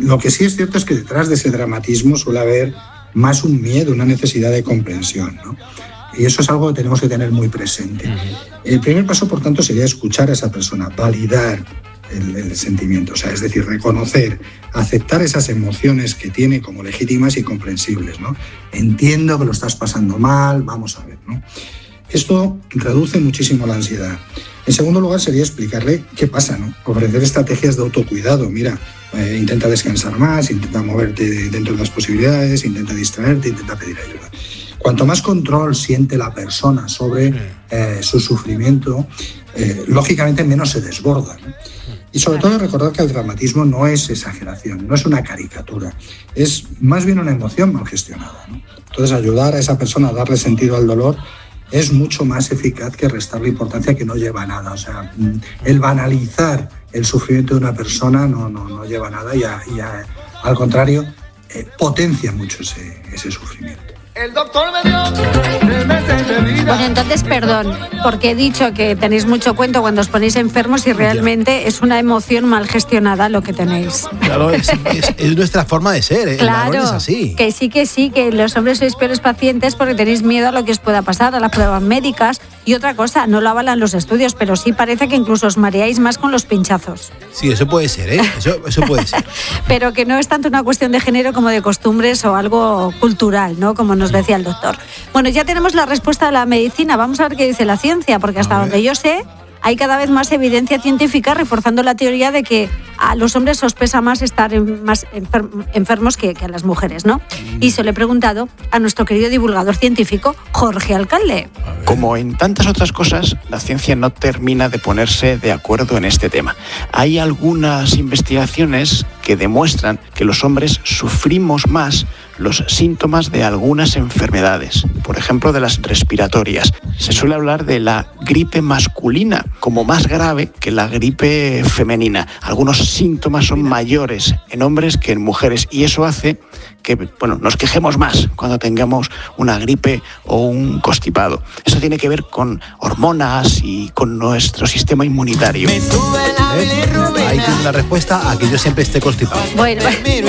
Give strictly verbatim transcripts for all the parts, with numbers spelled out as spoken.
Lo que sí es cierto es que detrás de ese dramatismo suele haber más un miedo, una necesidad de comprensión, ¿no? Y eso es algo que tenemos que tener muy presente. Uh-huh. El primer paso, por tanto, sería escuchar a esa persona, validar el, el sentimiento, o sea, es decir, reconocer, aceptar esas emociones que tiene como legítimas y comprensibles, ¿no? Entiendo que lo estás pasando mal, vamos a ver, ¿no? Esto reduce muchísimo la ansiedad. En segundo lugar, sería explicarle qué pasa, ¿no? Ofrecer estrategias de autocuidado. Mira, eh, intenta descansar más, intenta moverte dentro de las posibilidades, intenta distraerte, intenta pedir ayuda. Cuanto más control siente la persona sobre eh, su sufrimiento, eh, lógicamente menos se desborda, ¿no? Y sobre todo recordar que el dramatismo no es exageración, no es una caricatura, es más bien una emoción mal gestionada, ¿no? Entonces, ayudar a esa persona a darle sentido al dolor es mucho más eficaz que restarle importancia, que no lleva a nada. O sea, el banalizar el sufrimiento de una persona no, no, no lleva a nada y, a, y a, al contrario, eh, potencia mucho ese, ese sufrimiento. El doctor me dio tres meses de vida. Bueno, entonces, perdón, porque he dicho que tenéis mucho cuento cuando os ponéis enfermos y realmente ya. Es una emoción mal gestionada lo que tenéis. Claro, es, es, es nuestra forma de ser, ¿eh? Claro, el varón es así. Que sí, que sí, que los hombres sois peores pacientes porque tenéis miedo a lo que os pueda pasar, a las pruebas médicas. Y otra cosa, no lo avalan los estudios, pero sí parece que incluso os mareáis más con los pinchazos. Sí, eso puede ser, ¿eh? Eso, eso puede ser. Pero que no es tanto una cuestión de género como de costumbres o algo cultural, ¿no? Como nos decía el doctor. Bueno, ya tenemos la respuesta de la medicina. Vamos a ver qué dice la ciencia, porque hasta donde yo sé, hay cada vez más evidencia científica reforzando la teoría de que a los hombres os pesa más estar en, más enfer- enfermos que, que a las mujeres, ¿no? Y se lo he preguntado a nuestro querido divulgador científico, Jorge Alcalde. Como en tantas otras cosas, la ciencia no termina de ponerse de acuerdo en este tema. Hay algunas investigaciones que demuestran que los hombres sufrimos más los síntomas de algunas enfermedades, por ejemplo de las respiratorias. Se suele hablar de la gripe masculina como más grave que la gripe femenina. Algunos síntomas son mayores en hombres que en mujeres y eso hace que, bueno, nos quejemos más cuando tengamos una gripe o un constipado. Eso tiene que ver con hormonas y con nuestro sistema inmunitario. ¿Ves? Ahí tienes la respuesta a que yo siempre esté constipado. Bueno,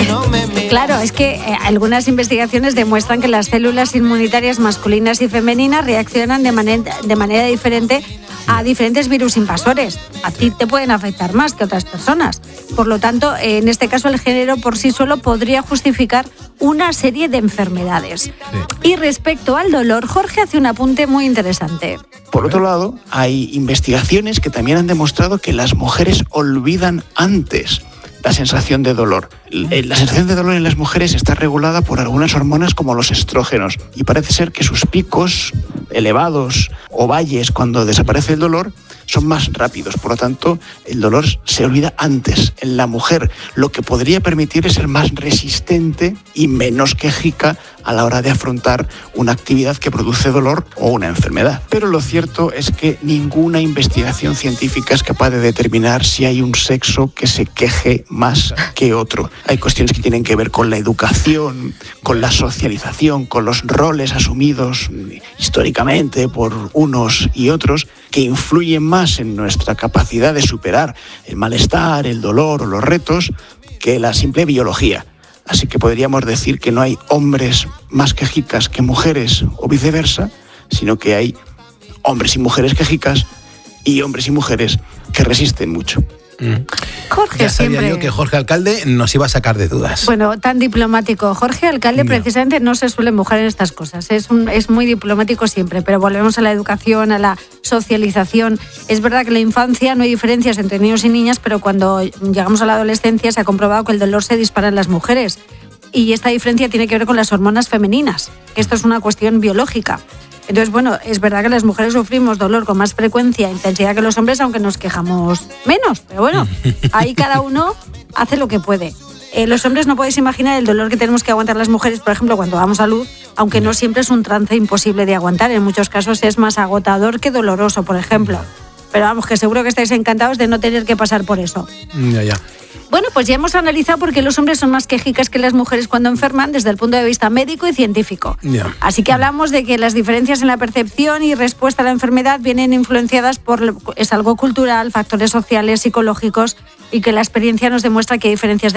claro, es que eh, algunas investigaciones demuestran que las células inmunitarias masculinas y femeninas reaccionan de manera, de manera diferente a diferentes virus invasores. A ti te pueden afectar más que a otras personas. Por lo tanto, en este caso, el género por sí solo podría justificar una serie de enfermedades. Sí. Y respecto al dolor, Jorge hace un apunte muy interesante. Por otro lado, hay investigaciones que también han demostrado que las mujeres olvidan antes la sensación de dolor. La sensación de dolor en las mujeres está regulada por algunas hormonas como los estrógenos y parece ser que sus picos elevados o valles cuando desaparece el dolor son más rápidos, por lo tanto el dolor se olvida antes en la mujer, lo que podría permitir ser más resistente y menos quejica a la hora de afrontar una actividad que produce dolor o una enfermedad. Pero lo cierto es que ninguna investigación científica es capaz de determinar si hay un sexo que se queje más que otro. Hay cuestiones que tienen que ver con la educación, con la socialización, con los roles asumidos históricamente por unos y otros que influyen más en nuestra capacidad de superar el malestar, el dolor o los retos que la simple biología. Así que podríamos decir que no hay hombres más quejicas que mujeres o viceversa, sino que hay hombres y mujeres quejicas y hombres y mujeres que resisten mucho. Mm. Jorge ya sabía siempre... yo que Jorge Alcalde nos iba a sacar de dudas. Bueno, tan diplomático. Jorge Alcalde no. precisamente no se suele mojar en estas cosas. Es, un, es muy diplomático siempre, pero volvemos a la educación, a la socialización. Es verdad que en la infancia no hay diferencias entre niños y niñas, pero cuando llegamos a la adolescencia se ha comprobado que el dolor se dispara en las mujeres. Y esta diferencia tiene que ver con las hormonas femeninas. Esto es una cuestión biológica. Entonces, bueno, es verdad que las mujeres sufrimos dolor con más frecuencia e intensidad que los hombres, aunque nos quejamos menos. Pero bueno, ahí cada uno hace lo que puede. Eh, los hombres no podéis imaginar el dolor que tenemos que aguantar las mujeres, por ejemplo, cuando damos a luz, aunque no siempre es un trance imposible de aguantar. En muchos casos es más agotador que doloroso, por ejemplo. Pero vamos, que seguro que estáis encantados de no tener que pasar por eso. Ya, ya. Bueno, pues ya hemos analizado por qué los hombres son más quejicas que las mujeres cuando enferman desde el punto de vista médico y científico. Yeah. Así que hablamos de que las diferencias en la percepción y respuesta a la enfermedad vienen influenciadas por es algo cultural, factores sociales, psicológicos y que la experiencia nos demuestra que hay diferencias de